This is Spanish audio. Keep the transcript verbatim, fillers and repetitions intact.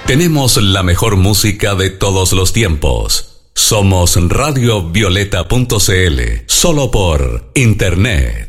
Tenemos la mejor música de todos los tiempos. Somos radio violeta punto c l, solo por internet.